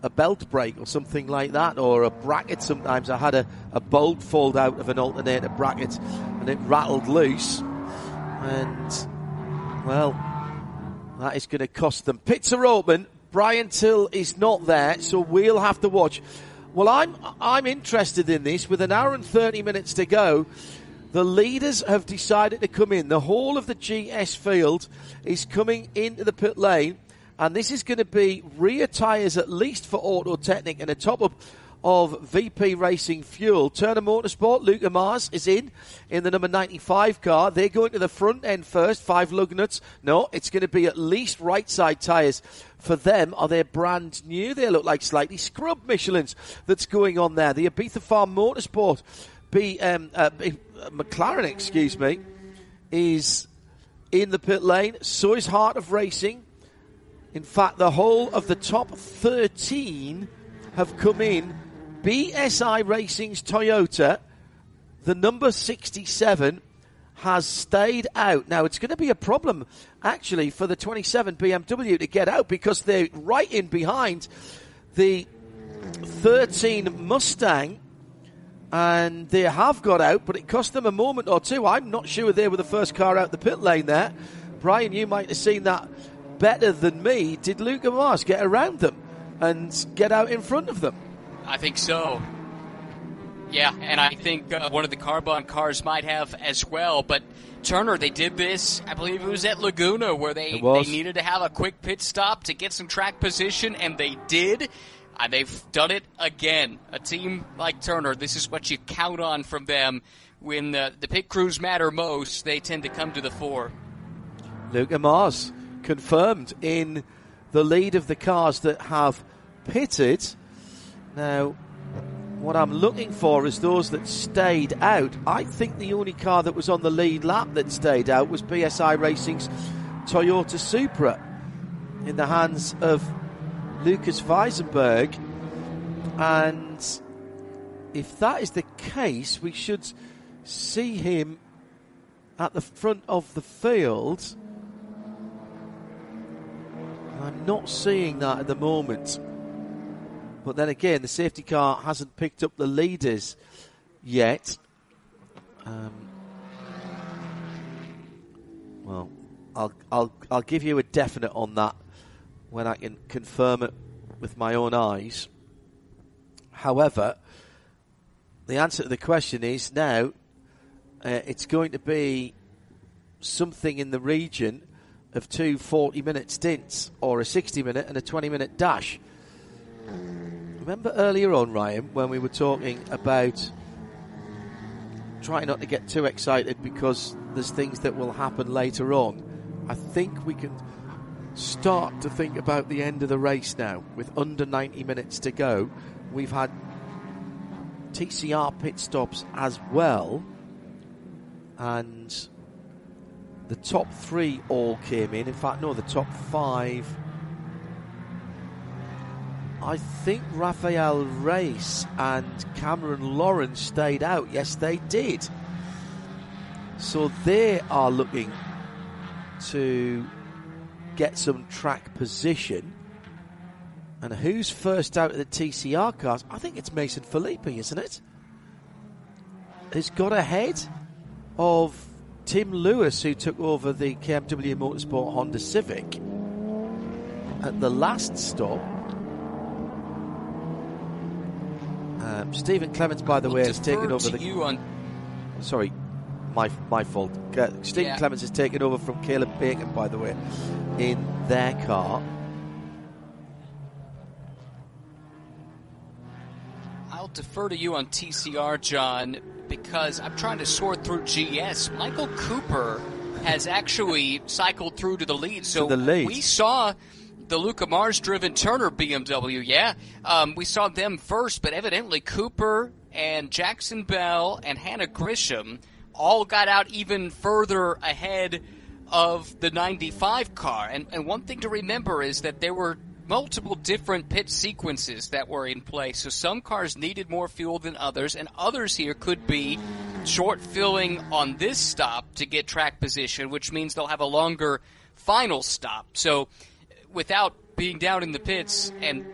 a belt break or something like that, or a bracket. Sometimes I had a bolt fall out of an alternator bracket and it rattled loose, and well, that is going to cost them. Pits are open. Brian Till is not there, so we'll have to watch. Well, I'm interested in this. With an hour and 30 minutes to go, the leaders have decided to come in. The whole of the GS field is coming into the pit lane, and this is going to be rear tyres at least for Auto Technic and a top-up of VP Racing fuel. Turner Motorsport, Luca Mars is in the number 95 car. They're going to the front end first, 5 lug nuts. No, it's going to be at least right side tyres for them. Are they brand new? They look like slightly scrubbed Michelins that's going on there. The Ibiza Farm Motorsport, McLaren, is in the pit lane. So is Heart of Racing. In fact, the whole of the top 13 have come in. BSI Racing's Toyota, the number 67, has stayed out. Now, it's going to be a problem, actually, for the 27 BMW to get out, because they're right in behind the 13 Mustang, and they have got out, but it cost them a moment or two. I'm not sure they were the first car out the pit lane there. Brian, you might have seen that better than me. Did Luca Mars get around them and get out in front of them? I think so. Yeah, and I think one of the Carbon cars might have as well. But Turner, they did this, I believe it was at Laguna, where they needed to have a quick pit stop to get some track position, and they did. They've done it again. A team like Turner, this is what you count on from them. When the pit crews matter most, they tend to come to the fore. Luca Mars confirmed in the lead of the cars that have pitted. Now, what I'm looking for is those that stayed out. I think the only car that was on the lead lap that stayed out was BSI Racing's Toyota Supra in the hands of Lucas Weisenberg. And if that is the case, we should see him at the front of the field. I'm not seeing that at the moment. But then again, the safety car hasn't picked up the leaders yet. Well, I'll give you a definite on that when I can confirm it with my own eyes. However, the answer to the question is now it's going to be something in the region of 2 40-minute stints, or a 60-minute and a 20-minute dash. Remember earlier on, Ryan, when we were talking about trying not to get too excited because there's things that will happen later on? I think we can start to think about the end of the race now with under 90 minutes to go. We've had TCR pit stops as well, and the top 3 all came in. In fact, no, the top 5. I think Rafael Reis and Cameron Lawrence stayed out. Yes, they did. So they are looking to get some track position. And who's first out of the TCR cars? I think it's Mason Filippi, isn't it? Has got ahead of Tim Lewis, who took over the KMW Motorsport Honda Civic at the last stop. Stephen Clements, by the way, has taken over the... Sorry, my fault. Stephen Clements has taken over from Caleb Bacon, by the way, in their car. I'll defer to you on TCR, John, because I'm trying to sort through GS. Michael Cooper has actually cycled through to the lead. So we saw the Luca Mars-driven Turner BMW, we saw them first, but evidently Cooper and Jackson Bell and Hannah Grisham all got out even further ahead of the 95 car. And one thing to remember is that there were multiple different pit sequences that were in place. So some cars needed more fuel than others, and others here could be short filling on this stop to get track position, which means they'll have a longer final stop. So without being down in the pits and